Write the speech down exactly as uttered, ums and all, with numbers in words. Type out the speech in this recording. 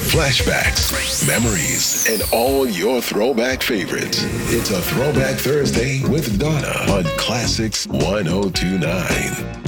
flashbacks, memories, and all your throwback favorites. It's a Throwback Thursday with Donna on Classics ten twenty-nine.